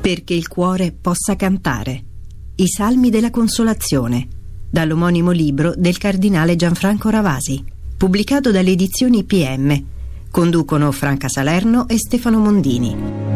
Perché il cuore possa cantare. I Salmi della Consolazione, dall'omonimo libro del cardinale Gianfranco Ravasi, pubblicato dalle edizioni PM. Conducono Franca Salerno e Stefano Mondini.